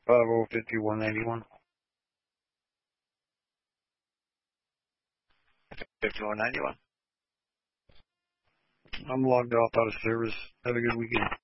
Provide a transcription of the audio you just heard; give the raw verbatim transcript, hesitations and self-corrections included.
five oh fifty-one ninety-one. fifty-one ninety-one. I'm logged off out of service. Have a good weekend.